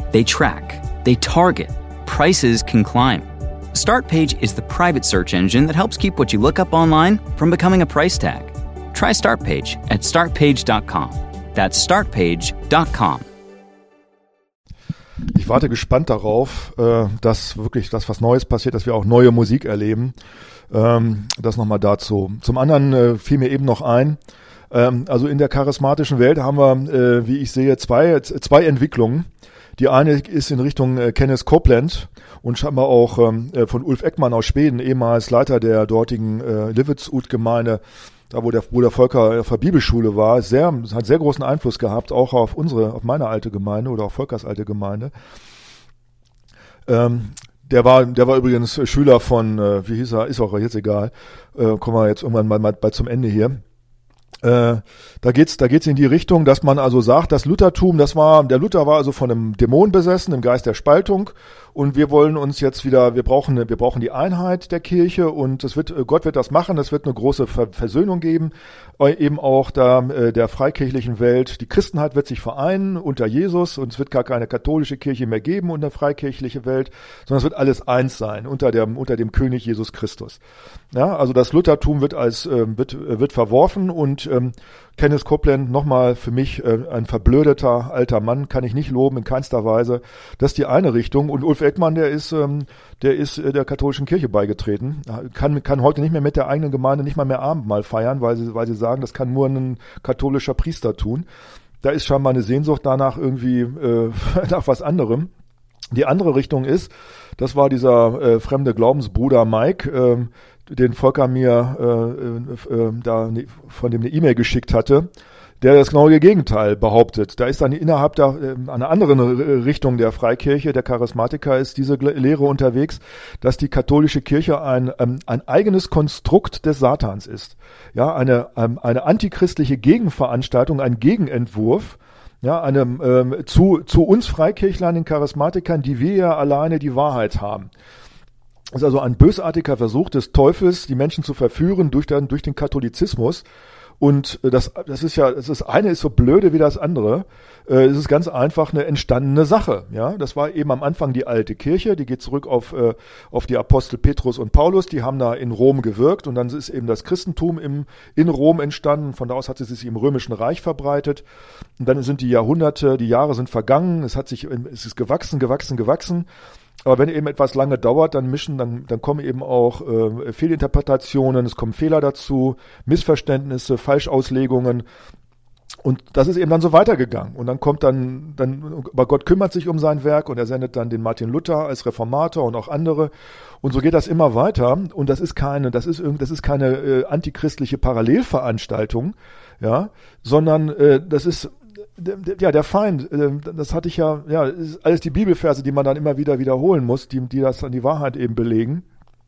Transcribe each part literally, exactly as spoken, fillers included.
They track, they target, prices can climb. Startpage is the private search engine that helps keep what you look up online from becoming a price tag. Try Startpage at startpage dot com. That's startpage dot com. Ich warte gespannt darauf, dass wirklich das was Neues passiert, dass wir auch neue Musik erleben. Das nochmal dazu. Zum anderen fiel mir eben noch ein, also in der charismatischen Welt haben wir, wie ich sehe, zwei, zwei Entwicklungen. Die eine ist in Richtung Kenneth Copeland und scheinbar auch von Ulf Ekman aus Schweden, ehemals Leiter der dortigen Livetsud-Gemeinde, da wo der, wo der Volker auf der Bibelschule war, sehr, hat sehr großen Einfluss gehabt, auch auf unsere, auf meine alte Gemeinde oder auf Volkers alte Gemeinde. Ähm, der war, der war übrigens Schüler von, äh, wie hieß er, ist auch jetzt egal, äh, kommen wir jetzt irgendwann mal, mal, mal zum Ende hier. Äh, da geht's, da geht's in die Richtung, dass man also sagt, das Luthertum, das war, der Luther war also von einem Dämon besessen, im Geist der Spaltung, und wir wollen uns jetzt wieder, wir brauchen, wir brauchen die Einheit der Kirche, und es wird, Gott wird das machen, es wird eine große Ver- Versöhnung geben, eben auch da, äh, der freikirchlichen Welt. Die Christenheit wird sich vereinen unter Jesus, und es wird gar keine katholische Kirche mehr geben und eine freikirchliche Welt, sondern es wird alles eins sein unter dem, unter dem König Jesus Christus. Ja, also das Luthertum wird als, äh, wird, wird verworfen, und ähm, Kenneth Copeland, nochmal für mich äh, ein verblödeter alter Mann, kann ich nicht loben in keinster Weise. Das ist die eine Richtung. Und Ulf Ekman, der ist, ähm, der ist äh, der katholischen Kirche beigetreten, kann, kann heute nicht mehr mit der eigenen Gemeinde nicht mal mehr Abendmahl feiern, weil sie, weil sie sagen, das kann nur ein katholischer Priester tun. Da ist scheinbar eine Sehnsucht danach irgendwie äh, nach was anderem. Die andere Richtung ist, das war dieser äh, fremde Glaubensbruder Mike, äh, den Volker mir äh, äh, da von dem eine E-Mail geschickt hatte, der das genaue Gegenteil behauptet. Da ist dann innerhalb der, äh, einer anderen Richtung der Freikirche, der Charismatiker, ist diese Lehre unterwegs, dass die katholische Kirche ein, ein, ein eigenes Konstrukt des Satans ist. Ja, eine, eine antichristliche Gegenveranstaltung, ein Gegenentwurf, ja, einem, ähm, zu, zu uns Freikirchlern, den Charismatikern, die wir ja alleine die Wahrheit haben. Das ist also ein bösartiger Versuch des Teufels, die Menschen zu verführen durch den, durch den Katholizismus. Und das, das ist ja, das ist, eine ist so blöde wie das andere. Es ist ganz einfach eine entstandene Sache. Ja, das war eben am Anfang die alte Kirche. Die geht zurück auf, auf die Apostel Petrus und Paulus. Die haben da in Rom gewirkt, und dann ist eben das Christentum im, in Rom entstanden. Von da aus hat es sich im Römischen Reich verbreitet. Und dann sind die Jahrhunderte, die Jahre sind vergangen. Es hat sich, es ist gewachsen, gewachsen, gewachsen. Aber wenn eben etwas lange dauert, dann mischen, dann, dann kommen eben auch äh, Fehlinterpretationen, es kommen Fehler dazu, Missverständnisse, Falschauslegungen, und das ist eben dann so weitergegangen. Und dann kommt dann, dann, aber Gott kümmert sich um sein Werk, und er sendet dann den Martin Luther als Reformator und auch andere, und so geht das immer weiter. Und das ist keine, das ist irgendwie, das ist keine äh, antichristliche Parallelveranstaltung, ja, sondern äh, das ist ja, der Feind, das hatte ich ja, ja, ist alles die Bibelverse, die man dann immer wieder wiederholen muss, die, die das an die Wahrheit eben belegen.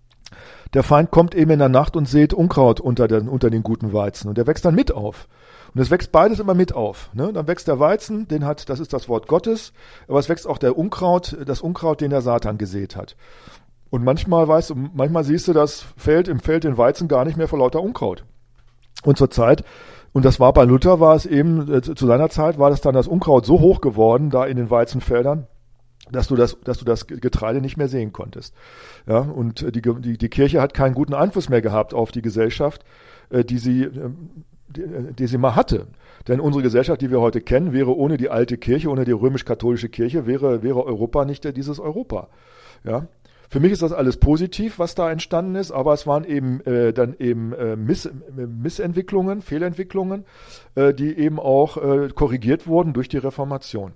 Der Feind kommt eben in der Nacht und sät Unkraut unter den, unter den guten Weizen, und der wächst dann mit auf. Und es wächst beides immer mit auf, ne? Dann wächst der Weizen, den hat, das ist das Wort Gottes, aber es wächst auch der Unkraut, das Unkraut, den der Satan gesät hat. Und manchmal weißt du, manchmal siehst du das Feld, im Feld den Weizen gar nicht mehr vor lauter Unkraut. Und zur Zeit, und das war bei Luther, war es eben, äh, zu seiner Zeit war das dann das Unkraut so hoch geworden, da in den Weizenfeldern, dass du das, dass du das Getreide nicht mehr sehen konntest. Ja, und die, die, die Kirche hat keinen guten Einfluss mehr gehabt auf die Gesellschaft, äh, die sie, äh, die, die sie mal hatte. Denn unsere Gesellschaft, die wir heute kennen, wäre ohne die alte Kirche, ohne die römisch-katholische Kirche, wäre, wäre Europa nicht dieses Europa. Ja. Für mich ist das alles positiv, was da entstanden ist, aber es waren eben äh, dann eben äh, Miss, äh, Missentwicklungen, Fehlentwicklungen, äh, die eben auch äh, korrigiert wurden durch die Reformation.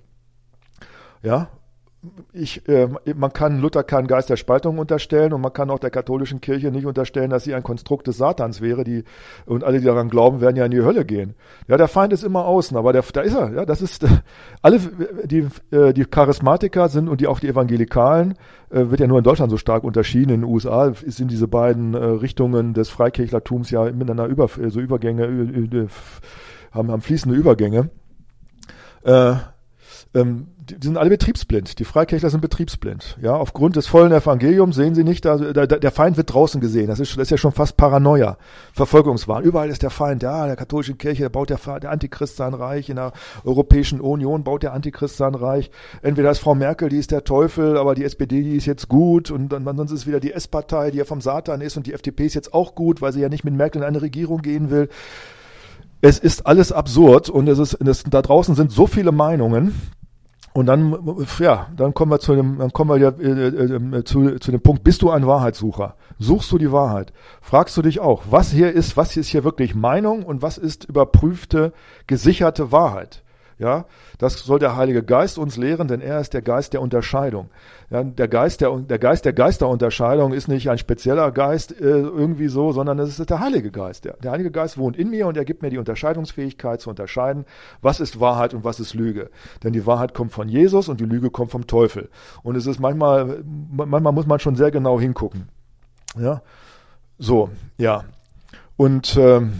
Ja, ich, äh, man kann Luther keinen Geist der Spaltung unterstellen, und man kann auch der katholischen Kirche nicht unterstellen, dass sie ein Konstrukt des Satans wäre, die, und alle, die daran glauben, werden ja in die Hölle gehen. Ja, der Feind ist immer außen, aber der, da ist er. Ja, das ist, alle, die, äh, die Charismatiker sind, und die auch die Evangelikalen, äh, wird ja nur in Deutschland so stark unterschieden. In den U S A sind diese beiden äh, Richtungen des Freikirchlertums ja miteinander über, so Übergänge, äh, haben, haben fließende Übergänge. Äh, ähm, die, die sind alle betriebsblind. Die Freikirchler sind betriebsblind. Ja, aufgrund des vollen Evangeliums sehen sie nicht, also, der, der Feind wird draußen gesehen. Das ist, das ist ja schon fast Paranoia, Verfolgungswahn. Überall ist der Feind. Ja, der katholischen Kirche, da baut der, der Antichrist sein Reich. In der Europäischen Union baut der Antichrist sein Reich. Entweder ist Frau Merkel, die ist der Teufel, aber die S P D, die ist jetzt gut. Und dann sonst ist es wieder die S-Partei, die ja vom Satan ist. Und die F D P ist jetzt auch gut, weil sie ja nicht mit Merkel in eine Regierung gehen will. Es ist alles absurd und es ist, es, da draußen sind so viele Meinungen. Und dann, ja, dann kommen wir zu dem, dann kommen wir ja, äh, äh, zu, zu dem Punkt, bist du ein Wahrheitssucher? Suchst du die Wahrheit? Fragst du dich auch, was hier ist, was ist hier wirklich Meinung und was ist überprüfte, gesicherte Wahrheit? Ja, das soll der Heilige Geist uns lehren, denn er ist der Geist der Unterscheidung. Ja, der Geist der, der Geist der Geisterunterscheidung ist nicht ein spezieller Geist äh, irgendwie so, sondern es ist der Heilige Geist. Der, der Heilige Geist wohnt in mir und er gibt mir die Unterscheidungsfähigkeit zu unterscheiden, was ist Wahrheit und was ist Lüge. Denn die Wahrheit kommt von Jesus und die Lüge kommt vom Teufel. Und es ist manchmal, manchmal muss man schon sehr genau hingucken. Ja, so, ja. Und ähm,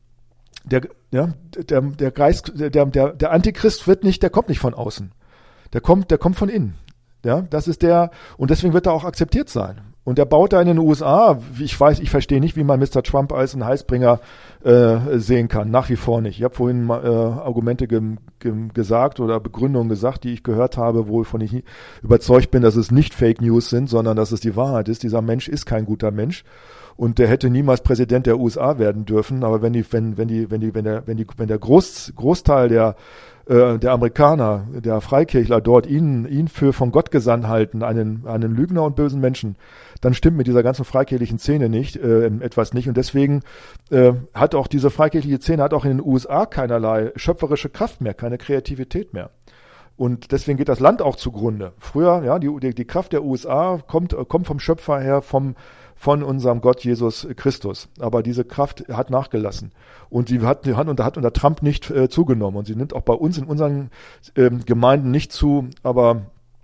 der Ja, der, der Geist, der, der, der Antichrist wird nicht, der kommt nicht von außen. Der kommt, der kommt von innen. Ja, das ist der, und deswegen wird er auch akzeptiert sein. Und der baut da in den U S A, ich weiß, ich verstehe nicht, wie man Mister Trump als einen Heißbringer äh, sehen kann. Nach wie vor nicht. Ich habe vorhin äh, Argumente ge, ge, gesagt oder Begründungen gesagt, die ich gehört habe, wovon ich überzeugt bin, dass es nicht Fake News sind, sondern dass es die Wahrheit ist. Dieser Mensch ist kein guter Mensch. Und der hätte niemals Präsident der U S A werden dürfen. Aber wenn die, wenn, wenn die, wenn die, wenn der, wenn die, wenn der Groß, Großteil der, äh, der Amerikaner, der Freikirchler dort ihn, ihn für von Gott gesandt halten, einen, einen Lügner und bösen Menschen, dann stimmt mit dieser ganzen freikirchlichen Szene nicht, äh, etwas nicht. Und deswegen äh, hat auch diese freikirchliche Szene hat auch in den U S A keinerlei schöpferische Kraft mehr, keine Kreativität mehr. Und deswegen geht das Land auch zugrunde. Früher, ja, die, die, die Kraft der U S A kommt, kommt vom Schöpfer her, vom, von unserem Gott Jesus Christus. Aber diese Kraft hat nachgelassen. Und sie hat, hat, unter, hat unter Trump nicht äh, zugenommen. Und sie nimmt auch bei uns in unseren ähm, Gemeinden nicht zu. Aber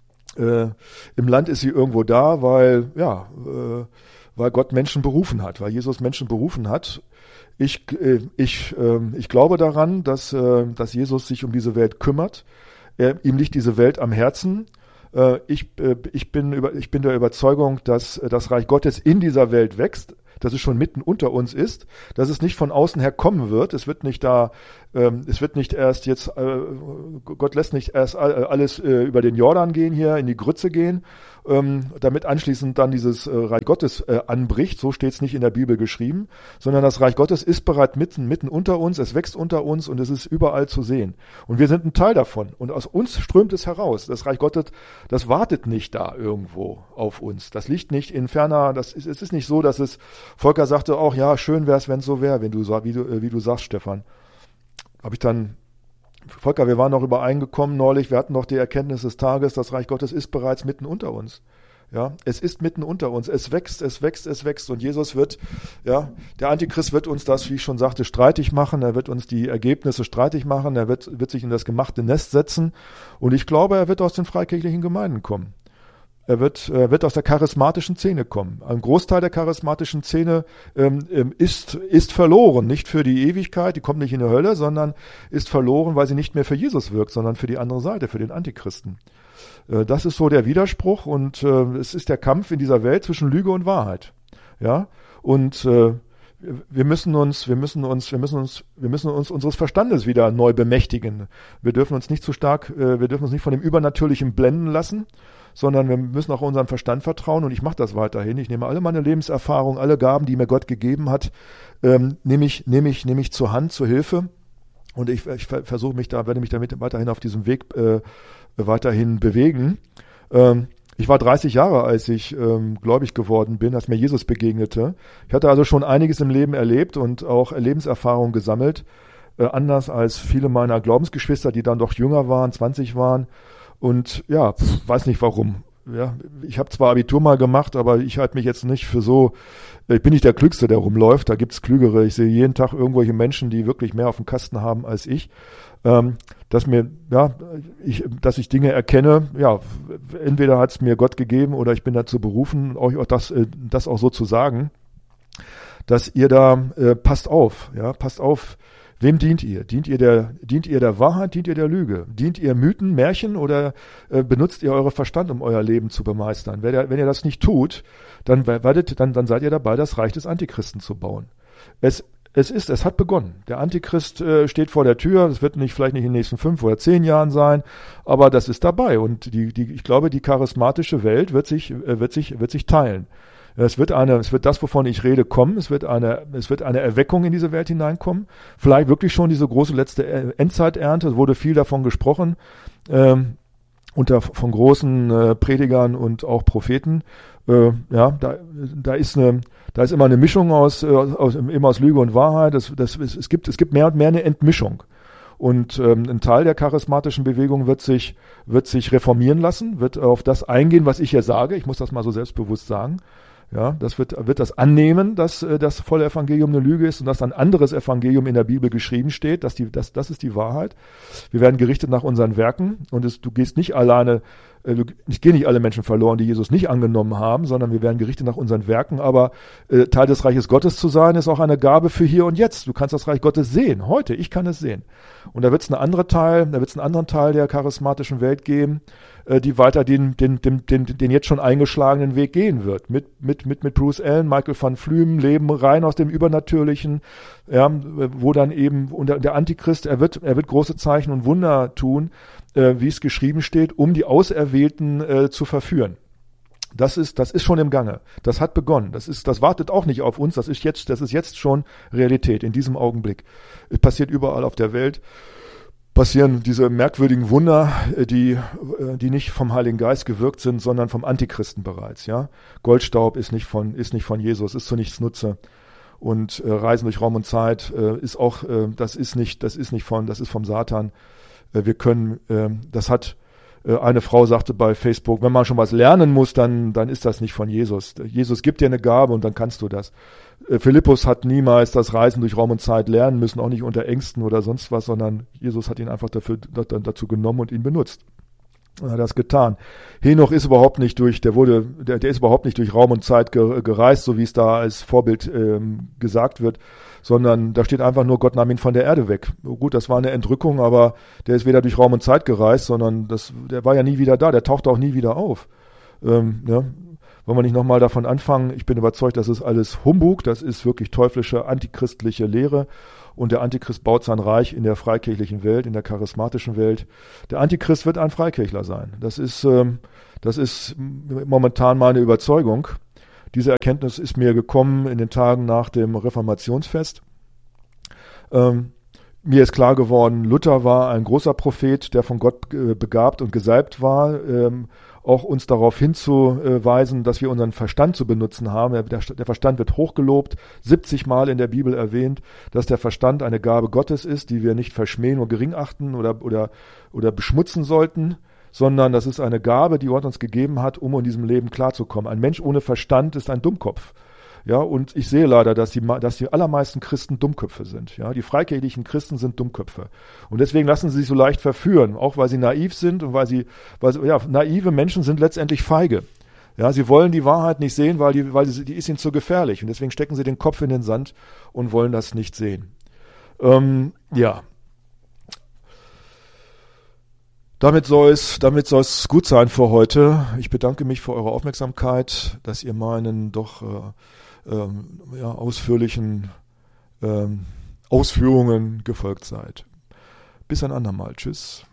äh, im Land ist sie irgendwo da, weil, ja, äh, weil Gott Menschen berufen hat, weil Jesus Menschen berufen hat. Ich, äh, ich, äh, ich glaube daran, dass, äh, dass Jesus sich um diese Welt kümmert. Er, ihm liegt diese Welt am Herzen. Ich, ich, bin über, ich bin der Überzeugung, dass das Reich Gottes in dieser Welt wächst, dass es schon mitten unter uns ist, dass es nicht von außen her kommen wird. Es wird nicht da, ähm, es wird nicht erst jetzt, äh, Gott lässt nicht erst alles äh, über den Jordan gehen hier, in die Grütze gehen, ähm, damit anschließend dann dieses äh, Reich Gottes äh, anbricht. So steht es nicht in der Bibel geschrieben, sondern das Reich Gottes ist bereits mitten, mitten unter uns, es wächst unter uns und es ist überall zu sehen. Und wir sind ein Teil davon und aus uns strömt es heraus. Das Reich Gottes, das wartet nicht da irgendwo auf uns. Das liegt nicht in ferner, das ist, es ist nicht so, dass es, Volker sagte auch, ja, schön wäre es, wenn es so wäre, wenn du, wie du, wie du sagst, Stefan. Habe ich dann, Volker, wir waren noch übereingekommen neulich, wir hatten noch die Erkenntnis des Tages, das Reich Gottes ist bereits mitten unter uns. Ja, es ist mitten unter uns, es wächst, es wächst, es wächst und Jesus wird, ja, der Antichrist wird uns das, wie ich schon sagte, streitig machen, er wird uns die Ergebnisse streitig machen, er wird, wird sich in das gemachte Nest setzen und ich glaube, er wird aus den freikirchlichen Gemeinden kommen. Er wird, er wird aus der charismatischen Szene kommen. Ein Großteil der charismatischen Szene ähm, ist, ist verloren, nicht für die Ewigkeit, die kommt nicht in die Hölle, sondern ist verloren, weil sie nicht mehr für Jesus wirkt, sondern für die andere Seite, für den Antichristen. Äh, das ist so der Widerspruch und äh, es ist der Kampf in dieser Welt zwischen Lüge und Wahrheit. Ja, und äh, wir müssen uns, wir müssen uns, wir müssen uns, wir müssen uns unseres Verstandes wieder neu bemächtigen. Wir dürfen uns nicht zu stark, äh, wir dürfen uns nicht von dem Übernatürlichen blenden lassen, sondern wir müssen auch unserem Verstand vertrauen und ich mache das weiterhin. Ich nehme alle meine Lebenserfahrung, alle Gaben, die mir Gott gegeben hat, ähm, nehme ich, nehme ich, nehme ich zur Hand, zur Hilfe und ich, ich versuche mich da, werde mich damit weiterhin auf diesem Weg äh, weiterhin bewegen. Ähm, ich war dreißig Jahre, als ich ähm, gläubig geworden bin, als mir Jesus begegnete. Ich hatte also schon einiges im Leben erlebt und auch Lebenserfahrung gesammelt, äh, anders als viele meiner Glaubensgeschwister, die dann doch jünger waren, zwanzig waren. Und ja, pf, weiß nicht warum. Ja, ich habe zwar Abitur mal gemacht, aber ich halte mich jetzt nicht für so, ich bin nicht der Klügste, der rumläuft, da gibt's Klügere. Ich sehe jeden Tag irgendwelche Menschen, die wirklich mehr auf dem Kasten haben als ich. Ähm, dass mir, ja, ich, dass ich Dinge erkenne, ja, entweder hat's mir Gott gegeben oder ich bin dazu berufen, euch auch das, äh, das auch so zu sagen, dass ihr da, äh, passt auf, ja, passt auf, Wem dient ihr? Dient ihr der, dient ihr der Wahrheit, dient ihr der Lüge? Dient ihr Mythen, Märchen oder äh, benutzt ihr euren Verstand, um euer Leben zu bemeistern? Wenn ihr, wenn ihr das nicht tut, dann, werdet, dann, dann seid ihr dabei, das Reich des Antichristen zu bauen. Es, es ist, es hat begonnen. Der Antichrist äh, steht vor der Tür. Das wird nicht, vielleicht nicht in den nächsten fünf oder zehn Jahren sein, aber das ist dabei. Und die, die, ich glaube, die charismatische Welt wird sich, äh, wird sich, wird sich teilen. Es wird eine, es wird das, wovon ich rede, kommen. Es wird eine, es wird eine Erweckung in diese Welt hineinkommen. Vielleicht wirklich schon diese große letzte Endzeiternte. Es wurde viel davon gesprochen, ähm, unter, von großen äh, Predigern und auch Propheten. Äh, ja, da, da ist eine, da ist immer eine Mischung aus, äh, aus, immer aus Lüge und Wahrheit. Das, das, es, es gibt, es gibt mehr und mehr eine Entmischung. Und ähm, ein Teil der charismatischen Bewegung wird sich, wird sich reformieren lassen, wird auf das eingehen, was ich hier sage. Ich muss das mal so selbstbewusst sagen. Ja, das wird, wird das annehmen, dass äh, das volle Evangelium eine Lüge ist und dass ein anderes Evangelium in der Bibel geschrieben steht, dass die, das, das ist die Wahrheit. Wir werden gerichtet nach unseren Werken und es, du gehst nicht alleine, äh, du, ich gehe nicht alle Menschen verloren, die Jesus nicht angenommen haben, sondern wir werden gerichtet nach unseren Werken, aber äh, Teil des Reiches Gottes zu sein, ist auch eine Gabe für hier und jetzt. Du kannst das Reich Gottes sehen, heute, ich kann es sehen. Und da wird es eine andere Teil, da wird es einen anderen Teil der charismatischen Welt geben, die weiter den, den, den, den, den jetzt schon eingeschlagenen Weg gehen wird. Mit, mit, mit, mit Bruce Allen, Michael van Flüem, Leben rein aus dem Übernatürlichen, ja, wo dann eben unter der Antichrist, er wird, er wird große Zeichen und Wunder tun, äh, wie es geschrieben steht, um die Auserwählten äh, zu verführen. Das ist, das ist schon im Gange. Das hat begonnen. Das ist, das wartet auch nicht auf uns. Das ist jetzt, das ist jetzt schon Realität in diesem Augenblick. Es passiert überall auf der Welt. Passieren diese merkwürdigen Wunder, die, die nicht vom Heiligen Geist gewirkt sind, sondern vom Antichristen bereits, ja. Goldstaub ist nicht von, ist nicht von Jesus, ist zu nichts Nutze. Und äh, Reisen durch Raum und Zeit äh, ist auch, äh, das ist nicht, das ist nicht von, das ist vom Satan. Äh, wir können, äh, das hat, äh, eine Frau sagte bei Facebook, wenn man schon was lernen muss, dann, dann ist das nicht von Jesus. Jesus gibt dir eine Gabe und dann kannst du das. Philippus hat niemals das Reisen durch Raum und Zeit lernen müssen, auch nicht unter Ängsten oder sonst was, sondern Jesus hat ihn einfach dafür, dazu genommen und ihn benutzt. Er hat das getan. Henoch ist überhaupt nicht durch, der wurde, der, der ist überhaupt nicht durch Raum und Zeit gereist, so wie es da als Vorbild ähm, gesagt wird, sondern da steht einfach nur, Gott nahm ihn von der Erde weg. Gut, das war eine Entrückung, aber der ist weder durch Raum und Zeit gereist, sondern das, der war ja nie wieder da, der tauchte auch nie wieder auf. Ähm, ja. Wollen wir nicht nochmal davon anfangen? Ich bin überzeugt, das ist alles Humbug, das ist wirklich teuflische, antichristliche Lehre und der Antichrist baut sein Reich in der freikirchlichen Welt, in der charismatischen Welt. Der Antichrist wird ein Freikirchler sein. Das ist, ähm, das ist momentan meine Überzeugung. Diese Erkenntnis ist mir gekommen in den Tagen nach dem Reformationsfest. Ähm, Mir ist klar geworden, Luther war ein großer Prophet, der von Gott äh, begabt und gesalbt war, ähm, auch uns darauf hinzuweisen, dass wir unseren Verstand zu benutzen haben. Der, der Verstand wird hochgelobt, siebzig Mal in der Bibel erwähnt, dass der Verstand eine Gabe Gottes ist, die wir nicht verschmähen oder gering achten oder, oder, oder beschmutzen sollten, sondern das ist eine Gabe, die Gott uns gegeben hat, um in diesem Leben klarzukommen. Ein Mensch ohne Verstand ist ein Dummkopf. Ja, und ich sehe leider, dass die, dass die allermeisten Christen Dummköpfe sind. Ja, die freikirchlichen Christen sind Dummköpfe. Und deswegen lassen sie sich so leicht verführen, auch weil sie naiv sind und weil sie, weil sie, ja, naive Menschen sind letztendlich feige. Ja, sie wollen die Wahrheit nicht sehen, weil die, weil die, die ist ihnen zu gefährlich. Und deswegen stecken sie den Kopf in den Sand und wollen das nicht sehen. Ähm, ja. Damit soll es, damit soll es gut sein für heute. Ich bedanke mich für eure Aufmerksamkeit, dass ihr meinen doch äh, ähm, ja, ausführlichen ähm, Ausführungen gefolgt seid. Bis ein andermal. Tschüss.